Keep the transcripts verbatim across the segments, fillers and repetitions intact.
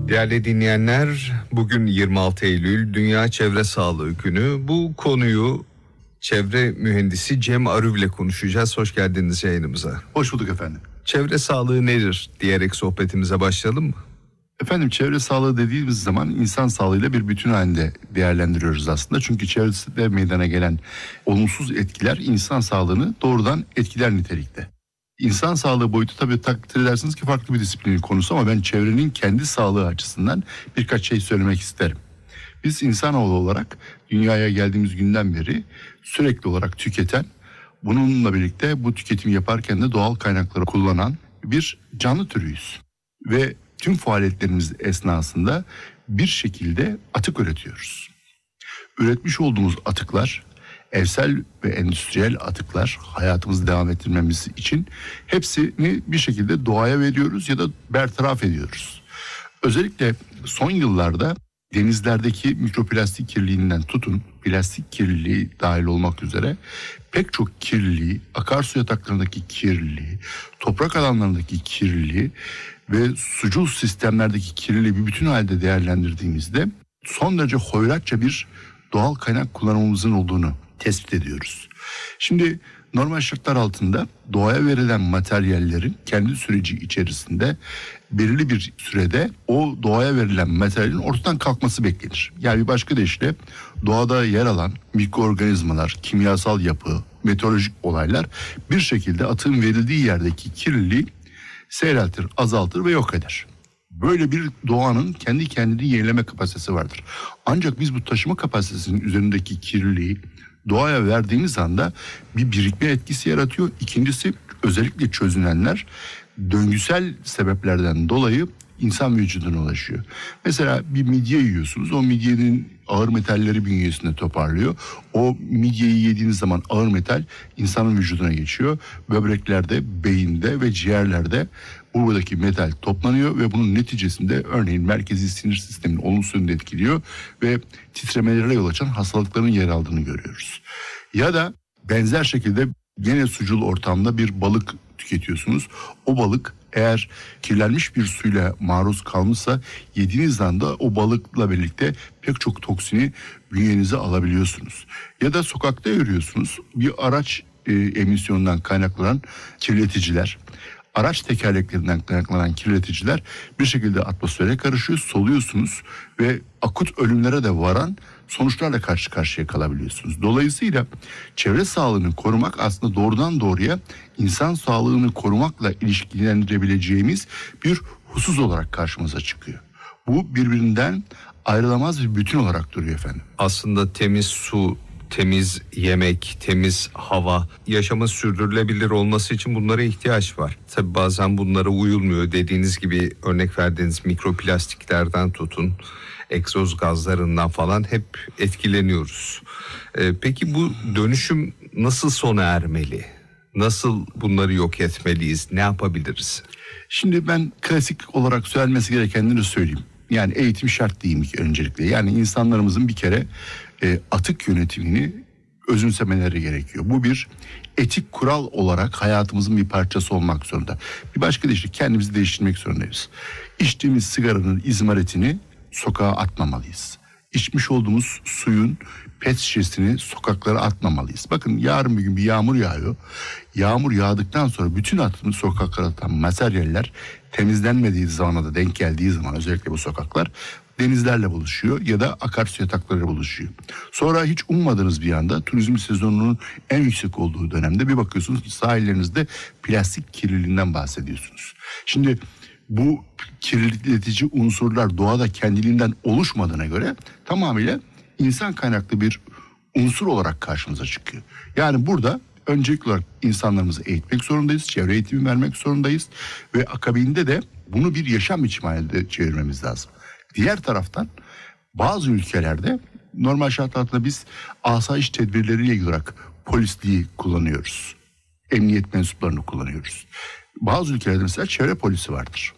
Değerli dinleyenler, bugün yirmi altı Eylül Dünya Çevre Sağlığı Günü. Bu konuyu çevre mühendisi Cem Arü ile konuşacağız. Hoş geldiniz yayınımıza. Hoş bulduk efendim. Çevre sağlığı nedir diyerek sohbetimize başlayalım mı? Efendim, çevre sağlığı dediğimiz zaman insan sağlığıyla bir bütün halinde değerlendiriyoruz aslında. Çünkü çevresinde meydana gelen olumsuz etkiler insan sağlığını doğrudan etkiler nitelikte. İnsan sağlığı boyutu tabii takdir edersiniz ki farklı bir disiplinin konusu, ama ben çevrenin kendi sağlığı açısından birkaç şey söylemek isterim. Biz insanoğlu olarak dünyaya geldiğimiz günden beri sürekli olarak tüketen, bununla birlikte bu tüketimi yaparken de doğal kaynakları kullanan bir canlı türüyüz. Ve tüm faaliyetlerimiz esnasında bir şekilde atık üretiyoruz. Üretmiş olduğumuz atıklar, evsel ve endüstriyel atıklar, hayatımızı devam ettirmemiz için hepsini bir şekilde doğaya veriyoruz ya da bertaraf ediyoruz. Özellikle son yıllarda denizlerdeki mikroplastik kirliliğinden tutun, plastik kirliliği dahil olmak üzere pek çok kirliliği, akarsu yataklarındaki kirliliği, toprak alanlarındaki kirliliği ve sucul sistemlerdeki kirliliği bir bütün halde değerlendirdiğimizde son derece hoyratça bir doğal kaynak kullanımımızın olduğunu tespit ediyoruz. Şimdi normal şartlar altında doğaya verilen materyallerin kendi süreci içerisinde belirli bir sürede o doğaya verilen materyalin ortadan kalkması beklenir. Yani bir başka deyişle doğada yer alan mikroorganizmalar, kimyasal yapı, meteorolojik olaylar bir şekilde atığın verildiği yerdeki kirliliği seyreltir, azaltır ve yok eder. Böyle bir doğanın kendi kendini yenileme kapasitesi vardır. Ancak biz bu taşıma kapasitesinin üzerindeki kirliliği doğaya verdiğimiz anda bir birikme etkisi yaratıyor. İkincisi, özellikle çözünenler döngüsel sebeplerden dolayı insan vücuduna ulaşıyor. Mesela bir midye yiyorsunuz. O midyenin ağır metalleri bünyesinde toparlıyor. O midyeyi yediğiniz zaman ağır metal insanın vücuduna geçiyor. Böbreklerde, beyinde ve ciğerlerde buradaki metal toplanıyor ve bunun neticesinde örneğin merkezi sinir sisteminin olumsuz yönde etkiliyor ve titremelere yol açan hastalıkların yer aldığını görüyoruz. Ya da benzer şekilde gene sucul ortamda bir balık tüketiyorsunuz. O balık eğer kirlenmiş bir suyla maruz kalmışsa yediğiniz anda o balıkla birlikte pek çok toksini bünyenize alabiliyorsunuz. Ya da sokakta yürüyorsunuz, bir araç e, emisyonundan kaynaklanan kirleticiler, araç tekerleklerinden kaynaklanan kirleticiler bir şekilde atmosfere karışıyor, soluyorsunuz ve akut ölümlere de varan sonuçlarla karşı karşıya kalabiliyorsunuz. Dolayısıyla çevre sağlığını korumak aslında doğrudan doğruya insan sağlığını korumakla ilişkilendirebileceğimiz bir husus olarak karşımıza çıkıyor. Bu birbirinden ayrılamaz bir bütün olarak duruyor efendim. Aslında temiz su, temiz yemek, temiz hava, yaşamın sürdürülebilir olması için bunlara ihtiyaç var. Tabii bazen bunlara uyulmuyor. Dediğiniz gibi örnek verdiğiniz mikroplastiklerden tutun, egzoz gazlarından falan hep etkileniyoruz. Ee, peki bu dönüşüm nasıl sona ermeli? Nasıl bunları yok etmeliyiz? Ne yapabiliriz? Şimdi ben klasik olarak söylenmesi gerekenleri söyleyeyim. Yani eğitim şart diyeyim ki öncelikle. Yani insanlarımızın bir kere e, atık yönetimini özümsemeleri gerekiyor. Bu bir etik kural olarak hayatımızın bir parçası olmak zorunda. Bir başka deyişle kendimizi değiştirmek zorundayız. İçtiğimiz sigaranın izmaritini sokağa atmamalıyız. İçmiş olduğumuz suyun pet şişesini sokaklara atmamalıyız. Bakın yarın bir gün bir yağmur yağıyor. Yağmur yağdıktan sonra bütün attığımız sokaklara atan materyaller temizlenmediği zamana da denk geldiği zaman özellikle bu sokaklar denizlerle buluşuyor ya da akarsu yataklarıyla buluşuyor. Sonra hiç ummadığınız bir anda turizm sezonunun en yüksek olduğu dönemde bir bakıyorsunuz sahillerinizde plastik kirliliğinden bahsediyorsunuz. Şimdi bu kirletici unsurlar doğada kendiliğinden oluşmadığına göre tamamıyla insan kaynaklı bir unsur olarak karşımıza çıkıyor. Yani burada öncelikli olarak insanlarımızı eğitmek zorundayız, çevre eğitimi vermek zorundayız ve akabinde de bunu bir yaşam biçimi haline çevirmemiz lazım. Diğer taraftan bazı ülkelerde normal şartlarda biz asayiş tedbirleriyle ilgili olarak polisliği kullanıyoruz. Emniyet mensuplarını kullanıyoruz. Bazı ülkelerde mesela çevre polisi vardır.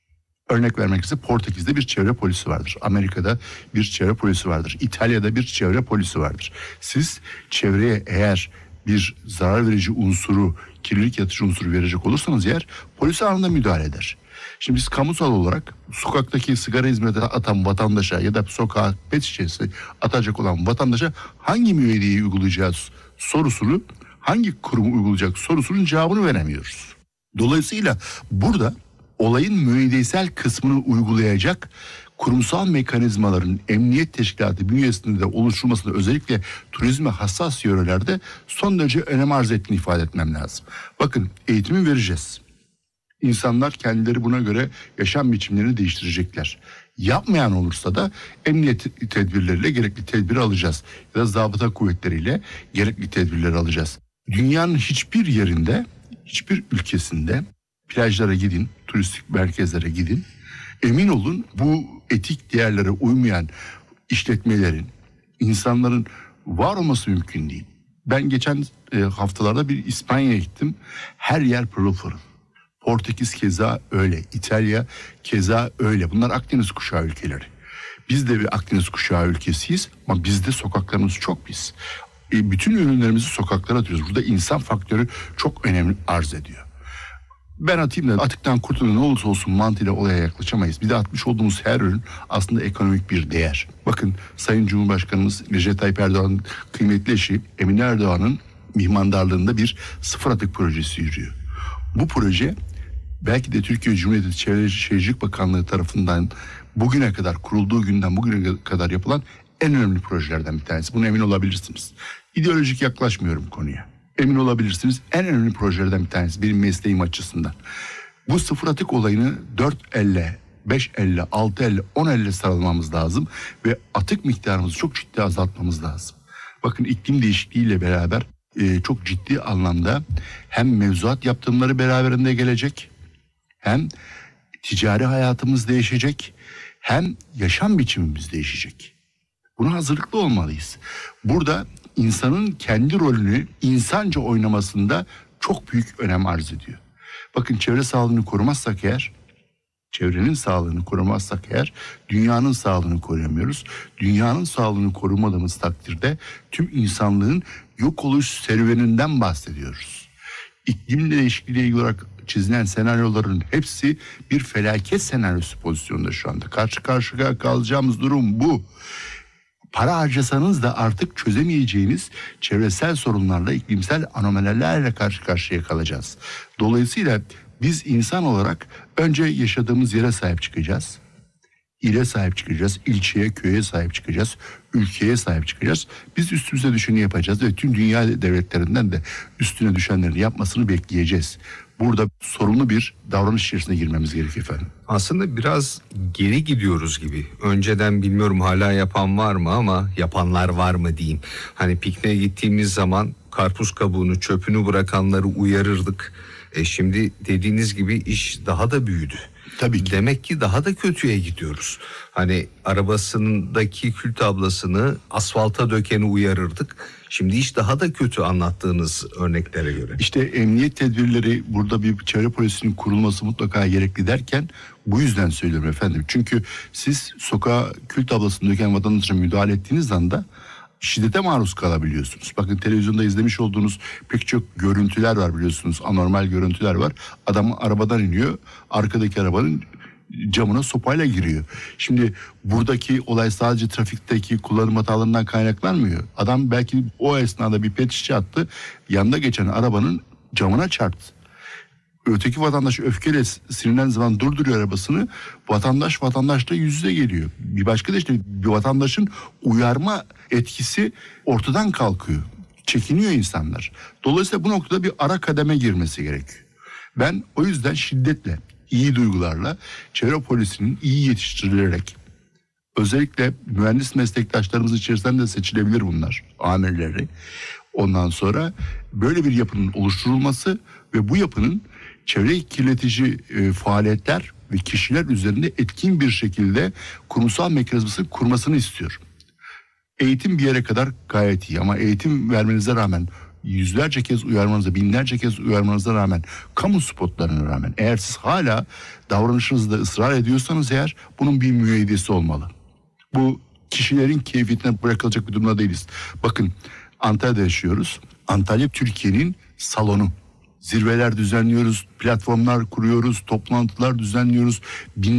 Örnek vermek gerekirse Portekiz'de bir çevre polisi vardır. Amerika'da bir çevre polisi vardır. İtalya'da bir çevre polisi vardır. Siz çevreye eğer bir zarar verici unsuru, kirlilik yatıcı unsuru verecek olursanız eğer polis anında müdahale eder. Şimdi biz kamusal olarak sokaktaki sigara hizmeti atan vatandaşa ya da sokağa pet şişesi atacak olan vatandaşa hangi müeyyideyi uygulayacağız sorusunu, hangi kurumu uygulayacak sorusunun cevabını veremiyoruz. Dolayısıyla burada olayın müeyyidesel kısmını uygulayacak kurumsal mekanizmaların emniyet teşkilatı bünyesinde de oluşturulmasında, özellikle turizme hassas yörelerde son derece önem arz ettiğini ifade etmem lazım. Bakın, eğitimi vereceğiz. İnsanlar kendileri buna göre yaşam biçimlerini değiştirecekler. Yapmayan olursa da emniyet tedbirleriyle gerekli tedbiri alacağız. Ya da zabıta kuvvetleriyle gerekli tedbirleri alacağız. Dünyanın hiçbir yerinde, hiçbir ülkesinde plajlara gidin, turistik merkezlere gidin. Emin olun, bu etik değerlere uymayan işletmelerin, insanların var olması mümkün değil. Ben geçen e, haftalarda bir İspanya'ya gittim. Her yer pırıl pırıl. Portekiz keza öyle, İtalya keza öyle. Bunlar Akdeniz kuşağı ülkeleri. Biz de bir Akdeniz kuşağı ülkesiyiz ama bizde sokaklarımız çok pis. E, bütün ürünlerimizi sokaklara atıyoruz. Burada insan faktörü çok önemli arz ediyor. Ben atayım da atıktan kurtulun, ne olursa olsun mantığıyla olaya yaklaşamayız. Bir de atmış olduğumuz her ürün aslında ekonomik bir değer. Bakın, Sayın Cumhurbaşkanımız Recep Tayyip Erdoğan'ın kıymetli eşi Emine Erdoğan'ın mihmandarlığında bir sıfır atık projesi yürüyor. Bu proje belki de Türkiye Cumhuriyeti Çevre Şehircilik Bakanlığı tarafından bugüne kadar, kurulduğu günden bugüne kadar yapılan en önemli projelerden bir tanesi. Buna emin olabilirsiniz. İdeolojik yaklaşmıyorum konuya. Emin olabilirsiniz, en önemli projelerden bir tanesi benim mesleğim açısından. Bu sıfır atık olayını dört elle, beş elle, altı elle, on elle sarılmamız lazım ve atık miktarımızı çok ciddi azaltmamız lazım. Bakın, iklim değişikliğiyle beraber e, çok ciddi anlamda hem mevzuat yaptırımları beraberinde gelecek, hem ticari hayatımız değişecek, hem yaşam biçimimiz değişecek. Buna hazırlıklı olmalıyız. Burada insanın kendi rolünü insanca oynamasında çok büyük önem arz ediyor. Bakın, çevre sağlığını korumazsak eğer, çevrenin sağlığını korumazsak eğer dünyanın sağlığını koruyamıyoruz. Dünyanın sağlığını korumadığımız takdirde tüm insanlığın yok oluş serüveninden bahsediyoruz. İklim değişikliğiyle ilgili olarak çizilen senaryoların hepsi bir felaket senaryosu pozisyonunda şu anda. Karşı karşıya kalacağımız durum bu. Para harcasanız da artık çözemeyeceğiniz çevresel sorunlarla, iklimsel anomalilerle karşı karşıya kalacağız. Dolayısıyla biz insan olarak önce yaşadığımız yere sahip çıkacağız. İle sahip çıkacağız, ilçeye, köye sahip çıkacağız, ülkeye sahip çıkacağız. Biz üstümüze düşeni yapacağız ve tüm dünya devletlerinden de üstüne düşenlerini yapmasını bekleyeceğiz. Burada sorunlu bir davranış içerisine girmemiz gerekiyor efendim. Aslında biraz geri gidiyoruz gibi. Önceden bilmiyorum hala yapan var mı ama yapanlar var mı diyeyim. Hani pikniğe gittiğimiz zaman karpuz kabuğunu, çöpünü bırakanları uyarırdık. E şimdi dediğiniz gibi iş daha da büyüdü. Tabii ki. Demek ki daha da kötüye gidiyoruz. Hani arabasındaki kül tablasını asfalta dökeni uyarırdık. Şimdi iş daha da kötü, anlattığınız örneklere göre. İşte emniyet tedbirleri, burada bir çevre polisinin kurulması mutlaka gerekli derken bu yüzden söylüyorum efendim. Çünkü siz sokağa kül tablasını döken vatandaşa müdahale ettiğiniz anda şiddete maruz kalabiliyorsunuz. Bakın, televizyonda izlemiş olduğunuz pek çok görüntüler var biliyorsunuz. Anormal görüntüler var. Adam arabadan iniyor, arkadaki arabanın camına sopayla giriyor. Şimdi buradaki olay sadece trafikteki kullanım hatalarından kaynaklanmıyor. Adam belki o esnada bir pet şişe attı, yanında geçen arabanın camına çarptı. Öteki vatandaş öfkeyle sinirlen zaman durduruyor arabasını. Vatandaş vatandaşla yüz yüze geliyor. Bir başka da işte bir vatandaşın uyarma etkisi ortadan kalkıyor. Çekiniyor insanlar. Dolayısıyla bu noktada bir ara kademe girmesi gerekiyor. Ben o yüzden şiddetle, iyi duygularla çevre polisinin iyi yetiştirilerek, özellikle mühendis meslektaşlarımız içerisinden de seçilebilir bunlar, amirleri. Ondan sonra böyle bir yapının oluşturulması ve bu yapının çevre kirletici e, faaliyetler ve kişiler üzerinde etkin bir şekilde kurumsal mekanizmasını kurmasını istiyorum. Eğitim bir yere kadar gayet iyi ama eğitim vermenize rağmen, yüzlerce kez uyarmanıza, binlerce kez uyarmanıza rağmen, kamu spotlarına rağmen eğer siz hala davranışınızda ısrar ediyorsanız eğer, bunun bir müeyyidesi olmalı. Bu kişilerin keyfiyetine bırakılacak bir durumda değiliz. Bakın, Antalya'da yaşıyoruz. Antalya Türkiye'nin salonu. Zirveler düzenliyoruz, platformlar kuruyoruz, toplantılar düzenliyoruz. Bin